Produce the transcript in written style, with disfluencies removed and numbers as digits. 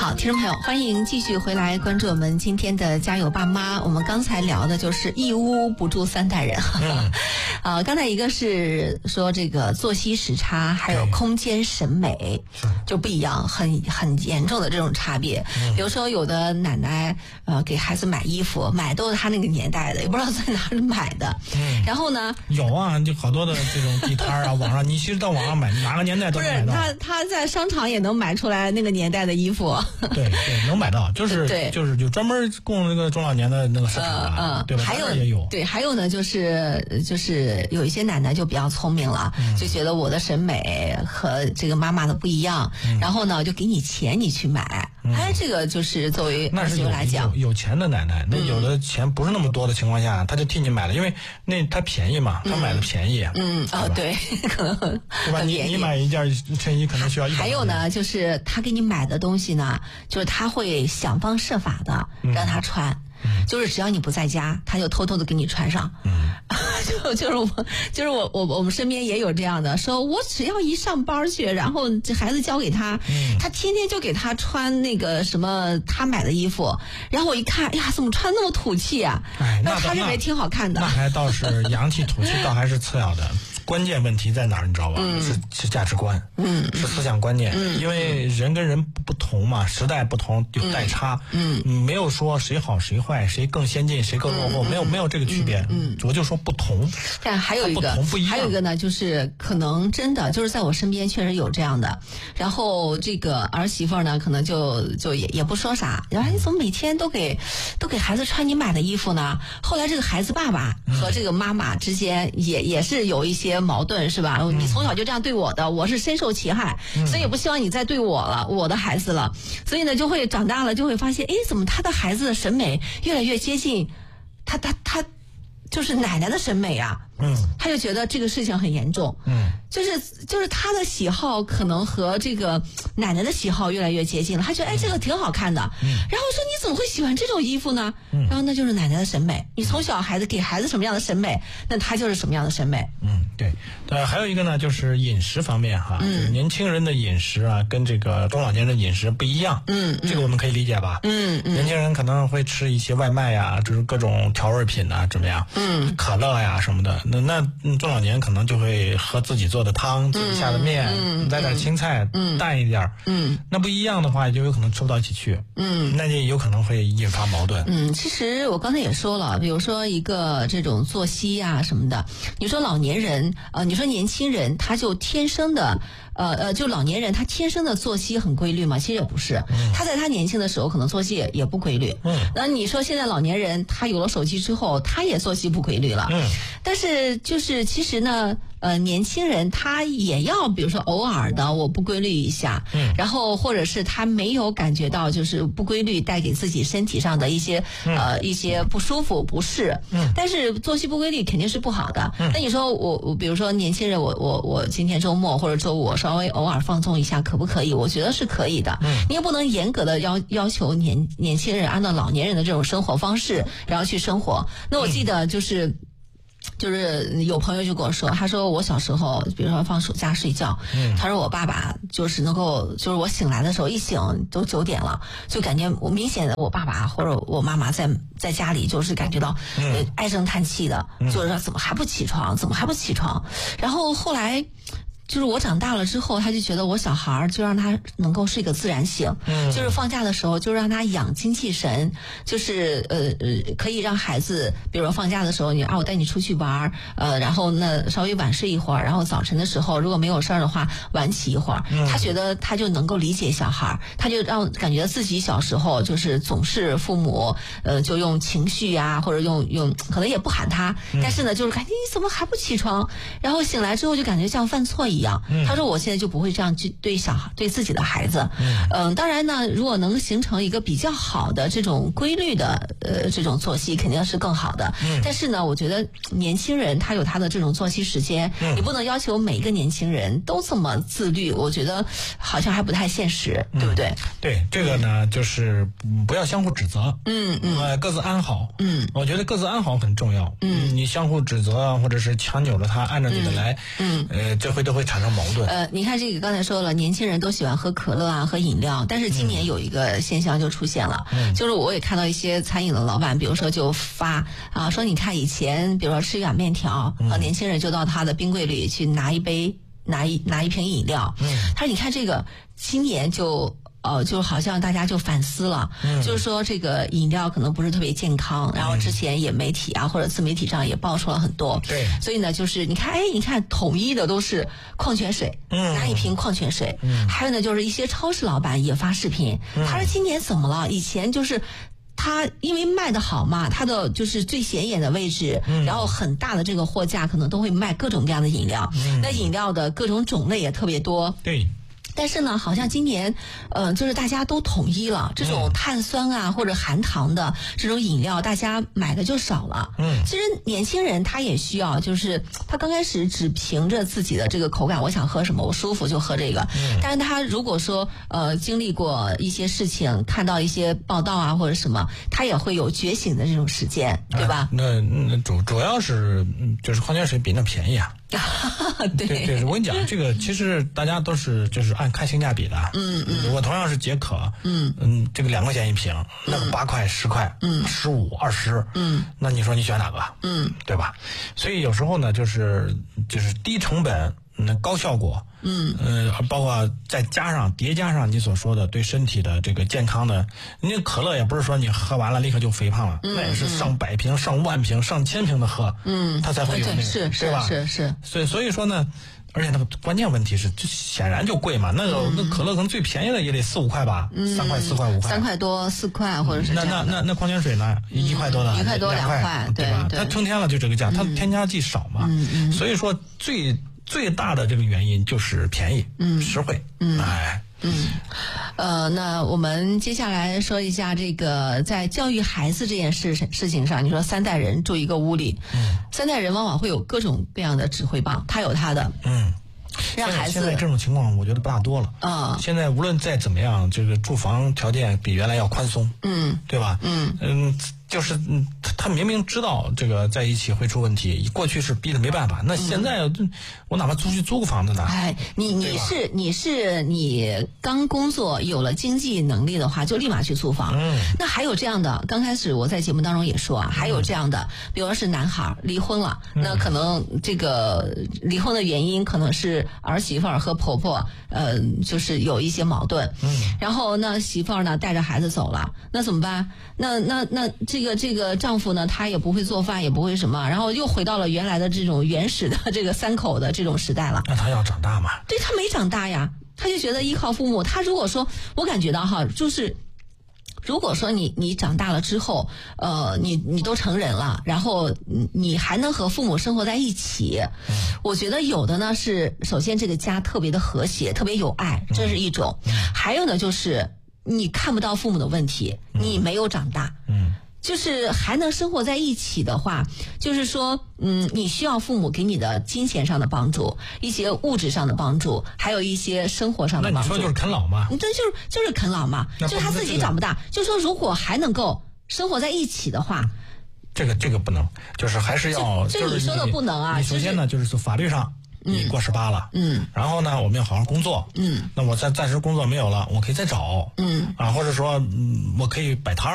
好，听众朋友，欢迎继续回来关注我们今天的家有爸妈。我们刚才聊的就是一屋不住三代人。刚才一个是说这个作息时差，还有空间审美就不一样，很严重的这种差别。比如说有的奶奶给孩子买衣服，买都是他那个年代的，也不知道在哪里买的。然后呢， 有啊，就好多的这种地摊啊，网上你其实到网上买哪个年代都能买到。 不是他在商场也能买出来那个年代的衣服。 对，能买到，就专门供那个中老年的那个市场啊，对吧？ 还有也有。 对，还有呢，就是有一些奶奶就比较聪明了，就觉得我的审美和这个妈妈的不一样，然后呢就给你钱你去买。这个就是作为儿媳妇来讲， 有钱的奶奶，那有的钱不是那么多的情况下，他就替你买了，因为那他便宜嘛，他买的便宜。 对，可能对吧？你买一件衬衣可能需要100。 还有呢，就是他给你买的东西呢，就是他会想方设法的让他穿。就是只要你不在家，他就偷偷的给你穿上。我们身边也有这样的，说我只要一上班去，然后这孩子交给他，他天天就给他穿那个什么他买的衣服，然后我一看，哎呀，怎么穿那么土气啊？那他认为挺好看的。 那还倒是洋气土气，倒还是次要的。关键问题在哪儿，你知道吧？是价值观，是思想观念。因为人跟人不同嘛，时代不同有代差。没有说谁好谁坏，谁更先进谁更落后，没有这个区别。我就说不同。 但还有一个，还有一个呢，就是可能真的就是在我身边确实有这样的。然后这个儿媳妇呢，可能就也不说啥，然后你怎么每天都给孩子穿你买的衣服呢？后来这个孩子爸爸和这个妈妈之间也是有一些矛盾，是吧？你从小就这样对我的，我是深受其害，所以也不希望你再对我的孩子了。所以呢，就会长大了就会发现，怎么他的孩子的审美越来越接近他就是奶奶的审美啊。他就觉得这个事情很严重。就是他的喜好可能和这个奶奶的喜好越来越接近了，他觉得这个挺好看的。然后说你怎么会喜欢这种衣服呢？然后那就是奶奶的审美，你从小孩子给孩子什么样的审美，那他就是什么样的审美。 对。还有一个呢，就是饮食方面哈，就是年轻人的饮食啊，跟这个中老年人的饮食不一样。这个我们可以理解吧？年轻人可能会吃一些外卖呀，就是各种调味品啊，怎么样？可乐呀什么的。那中老年可能就会喝自己做的汤，自己下的面，来点青菜，淡一点。那不一样的话，就有可能吃不到一起去。那也有可能会引发矛盾。 其实我刚才也说了，比如说一个这种作息啊什么的，你说老年人你说年轻人他就天生的就老年人他天生的作息很规律嘛？其实也不是，他在他年轻的时候可能作息也不规律。那你说现在老年人他有了手机之后，他也作息不规律了。但是就是其实呢，年轻人他也要比如说偶尔的我不规律一下，然后或者是他没有感觉到就是不规律带给自己身体上的一些不舒服不适。但是作息不规律肯定是不好的。那你说我比如说年轻人，我今天周末或者周五稍微偶尔放纵一下可不可以？我觉得是可以的。你也不能严格的要求年轻人按照老年人的这种生活方式然后去生活。那我记得就是有朋友就跟我说，他说我小时候比如说放暑假睡觉，他说我爸爸就是能够就是我醒来的时候一醒都9点了，就感觉我明显的我爸爸或者我妈妈在家里就是感觉到唉声叹气的，就是说怎么还不起床，然后后来就是我长大了之后，他就觉得我小孩就让他能够睡个自然醒，就是放假的时候就让他养精气神，就是可以让孩子，比如说放假的时候我带你出去玩，然后呢稍微晚睡一会儿，然后早晨的时候如果没有事儿的话晚起一会儿。他觉得他就能够理解小孩，他就感觉自己小时候就是总是父母就用情绪啊，或者用可能也不喊他，但是呢就是感觉你怎么还不起床，然后醒来之后就感觉像犯错一样。他说我现在就不会这样去对自己的孩子。当然呢，如果能形成一个比较好的这种规律的这种作息，肯定是更好的。但是呢，我觉得年轻人他有他的这种作息时间，你不能要求每一个年轻人都这么自律，我觉得好像还不太现实，对不对？ 对，这个呢就是不要相互指责。各自安好。我觉得各自安好很重要。你相互指责或者是强扭着他按照你的来，这回都会产生矛盾。 你看这个刚才说了，年轻人都喜欢喝可乐啊，喝饮料，但是今年有一个现象就出现了，就是我也看到一些餐饮的老板，比如说就发啊，说你看以前比如说吃一碗面条，年轻人就到他的冰柜里去拿一瓶饮料，他说你看这个今年就好像大家就反思了，就是说这个饮料可能不是特别健康，然后之前也媒体啊或者自媒体上也爆出了很多， 对， 所以呢就是你看统一的都是矿泉水，拿一瓶矿泉水，还有呢就是一些超市老板也发视频，他说今年怎么了？以前就是他因为卖得好嘛，他的就是最显眼的位置，然后很大的这个货架可能都会卖各种各样的饮料，那饮料的各种种类也特别多， 对。 但是呢，好像今年，就是大家都统一了，这种碳酸啊或者含糖的这种饮料，大家买的就少了。其实年轻人他也需要，就是他刚开始只凭着自己的这个口感，我想喝什么，我舒服就喝这个。但是他如果说经历过一些事情，看到一些报道啊或者什么，他也会有觉醒的这种时间，对吧？ 那主要是就是矿泉水比那便宜啊。 对， 我跟你讲，这个其实大家都是就是按看性价比的。我同样是解渴，这个2块钱一瓶，那个8块、10块、15、20，那你说你选哪个？对吧？所以有时候呢，就是低成本。高效果，包括再叠加上你所说的对身体的这个健康的，那可乐也不是说你喝完了立刻就肥胖了，那也是上百瓶、上万瓶、上千瓶的喝，它才会有那个，对吧？是。所以说呢，而且那个关键问题是，就显然就贵嘛。那可乐可能最便宜的也得4、5块吧，3块、4块、5块，3 块多、4块，或者是那矿泉水呢，1块多的 ，1块多2块， 对吧？它成天了就这个价，它添加剂少嘛，所以说最大的这个原因就是便宜，实惠， 那我们接下来说一下这个在教育孩子这件事情上，你说3代人住一个屋里，3代人往往会有各种各样的指挥棒，他有他的，让孩子现在这种情况我觉得不大多了，现在无论再怎么样，这个住房条件比原来要宽松，对吧？就是他明明知道这个在一起会出问题，过去是逼得没办法，那现在我哪怕租个房子呢？ 你刚工作有了经济能力的话，就立马去租房。那还有这样的，刚开始我在节目当中也说啊，还有这样的，比如说是男孩离婚了，那可能这个离婚的原因可能是儿媳妇儿和婆婆就是有一些矛盾，然后那媳妇儿呢带着孩子走了，那怎么办？那这个丈夫呢，他也不会做饭，也不会什么，然后又回到了原来的这种原始的这个3口的这种时代了。 那他要长大嘛？ 对，他没长大呀，他就觉得依靠父母。他如果说，我感觉到哈，就是如果说你长大了之后，你都成人了，然后你还能和父母生活在一起，我觉得有的呢是，首先这个家特别的和谐，特别有爱，这是一种；还有呢就是你看不到父母的问题，你没有长大，就是还能生活在一起的话，就是说，你需要父母给你的金钱上的帮助，一些物质上的帮助，还有一些生活上的帮助。 那你说就是啃老嘛？ 这就是啃老嘛？就是他自己长不大，就是说如果还能够生活在一起的话， 这个不能，就是还是要。 这你说的不能啊！ 你首先呢，就是说法律上。你过18了，然后呢，我们要好好工作，那我暂时工作没有了，我可以再找，或者说，我可以摆摊儿。